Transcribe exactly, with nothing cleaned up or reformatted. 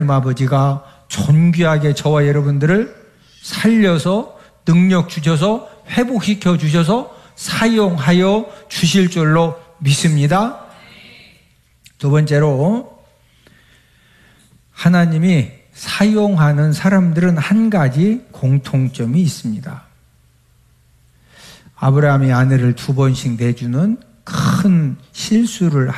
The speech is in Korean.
아버지가 존귀하게 저와 여러분들을 살려서 능력 주셔서 회복시켜 주셔서 사용하여 주실 줄로 믿습니다. 두 번째로, 하나님이 사용하는 사람들은 한 가지 공통점이 있습니다. 아브라함이 아내를 두 번씩 내주는 큰 실수를